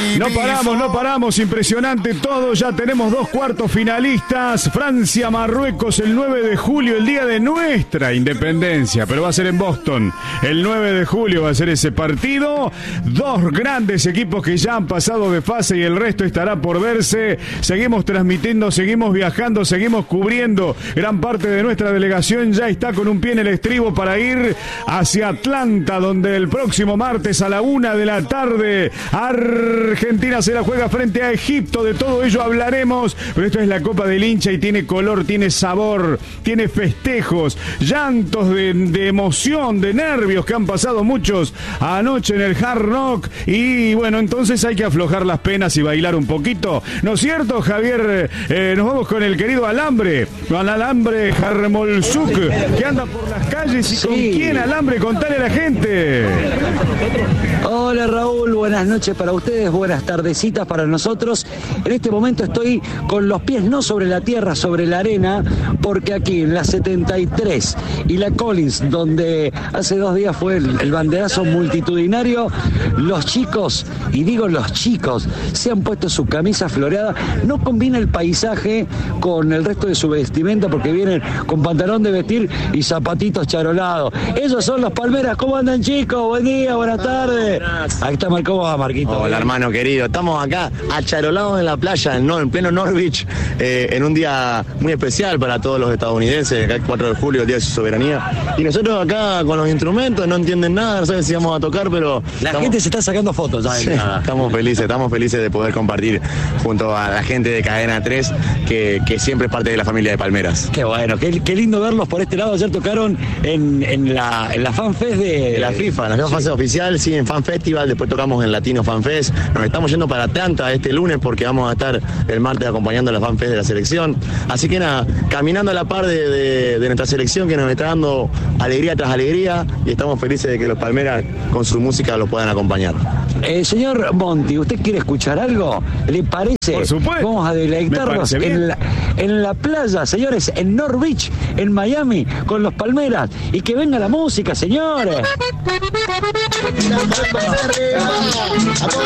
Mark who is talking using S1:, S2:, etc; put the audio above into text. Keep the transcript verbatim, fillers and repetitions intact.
S1: No paramos, no paramos, impresionante todo. Ya tenemos dos cuartos finalistas. Francia, Marruecos el nueve de julio, el día de nuestra independencia, pero va a ser en Boston. El nueve de julio va a ser ese partido. Dos grandes equipos que ya han pasado de fase y el resto estará por verse. Seguimos transmitiendo, seguimos viajando, seguimos cubriendo. Gran parte de nuestra delegación ya está con un pie en el estribo para ir hacia Atlanta, donde el próximo martes a la una de la tarde Argentina se la juega frente a Egipto. De todo ello hablaremos, pero esto es la Copa del Hincha y tiene color, tiene sabor, tiene festejos, llantos de, de emoción, de nervios que han pasado muchos anoche en el Hard Rock. Y bueno, entonces hay que aflojar las penas y bailar un poquito, ¿no es cierto, Javier? Eh, nos vamos con el querido Alambre, con Alambre Jarmolzuk, que anda por las calles. ¿Y sí. con quién, Alambre? Contale a la gente.
S2: Hola Raúl, buenas noches para ustedes, buenas tardecitas para nosotros. En este momento estoy con los pies no sobre la tierra, sobre la arena, porque aquí en la setenta y tres y la Collins, donde hace dos días fue el, el banderazo multitudinario, los chicos, y digo los chicos, se han puesto su camisa floreada. No combina el paisaje con el resto de su vestimenta porque vienen con pantalón de vestir y zapatitos charolados. Ellos son los Palmeras. ¿Cómo andan, chicos? Buen día, buenas tardes. Ahí está, ¿cómo va, Marquito?
S3: Hola, hermano querido. Estamos acá acharolados en la playa, en, en pleno Norwich, eh, en un día muy especial para todos los estadounidenses, acá el cuatro de julio, el día de su soberanía. Y nosotros acá con los instrumentos, no entienden nada, no saben si vamos a tocar, pero...
S2: La
S3: estamos...
S2: gente se está sacando fotos, ¿sabes?
S3: Sí, estamos felices, estamos felices de poder compartir junto a la gente de Cadena tres, que, que siempre es parte de la familia de Palmeras.
S2: Qué bueno, qué, qué lindo verlos por este lado. Ayer tocaron en, en, la, en la FanFest de...
S3: de la FIFA, la FIFA sí. Fase oficial, sí, en Fan Festival, después tocamos en Latino Fan Fest. Nos estamos yendo para Atlanta este lunes porque vamos a estar el martes acompañando a la Fan Fest de la selección. Así que nada, caminando a la par de, de, de nuestra selección, que nos está dando alegría tras alegría, y estamos felices de que los Palmeras con su música los puedan acompañar.
S2: Eh, señor Monti, ¿usted quiere escuchar algo? ¿Le parece?
S1: Por supuesto.
S2: Vamos a deleitarnos en la, en la playa, señores, en North Beach, en Miami, con los Palmeras. Y que venga la música, señores.